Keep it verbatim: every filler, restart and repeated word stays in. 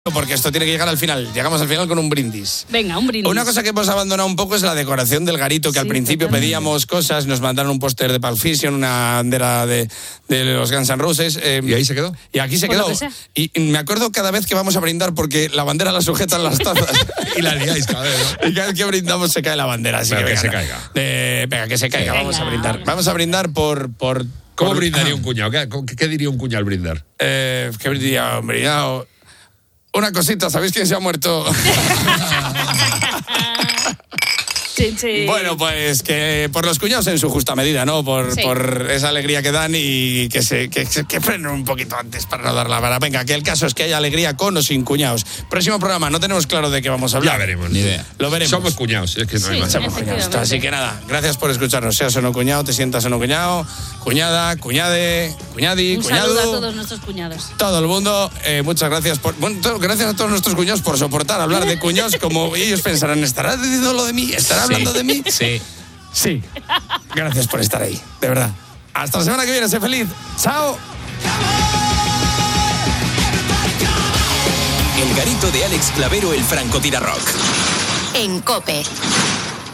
Porque esto tiene que llegar al final. Llegamos al final con un brindis. Venga, un brindis. Una cosa que hemos abandonado un poco es la decoración del garito, que sí, al principio totalmente. Pedíamos cosas, nos mandaron un póster de Pulp Fiction, una bandera de, de los Guns N' Roses. Eh, ¿Y ahí se quedó? Y aquí se Por quedó. Y me acuerdo cada vez que vamos a brindar, porque la bandera la sujetan las tazas. Y la liáis cada vez, ¿no? Y cada vez que brindamos se cae la bandera. Así Pero que, que venga, se caiga. Eh, venga, que se caiga. Venga, vamos a brindar. venga. Vamos a brindar por... por ¿Cómo por, brindaría ah, un cuñado? ¿Qué, qué, qué diría un cuñado al brindar? Eh, ¿Qué brindaría un brindado? Una cosita, ¿sabéis quién se ha muerto? Sí, sí. Bueno, pues que por los cuñados en su justa medida, ¿no? Por, Sí. por esa alegría que dan y que se que, que frenen un poquito antes para no dar la vara. Venga, que el caso es que haya alegría con o sin cuñados. Próximo programa, no tenemos claro de qué vamos a hablar. Ya veremos. Ni idea. Lo veremos. Somos cuñados, es que no hay Sí, más. Somos cuñados. efectivamente. Así que nada, gracias por escucharnos. Seas o no cuñado, te sientas o no cuñado, cuñada, cuñade, cuñadi, Un cuñado. saludo a todos nuestros cuñados. Todo el mundo, eh, muchas gracias por, bueno, to- gracias a todos nuestros cuñados por soportar hablar de cuñados, como ellos pensarán, ¿estará diciendo lo de mí? ¿Estará hablando de mí? Sí. Sí. Gracias por estar ahí, de verdad. Hasta la semana que viene, sé feliz. Chao. El garito de Alex Clavero, el francotirador. En COPE.